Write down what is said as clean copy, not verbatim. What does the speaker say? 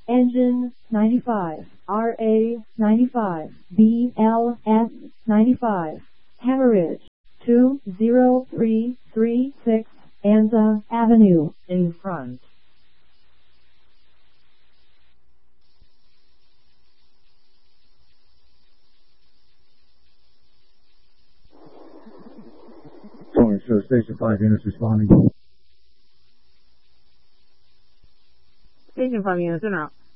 Engine 95, RA 95, BLS 95, Hemorrhage 20336, Anza Avenue, in front. Orange Show Station 5 units responding. Station 5 units in route.